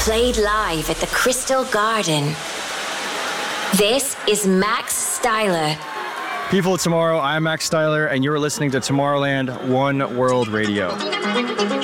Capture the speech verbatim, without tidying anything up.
Played live at the Crystal Garden. This is Max Styler. People of Tomorrow, I'm Max Styler, and you're listening to Tomorrowland One World Radio.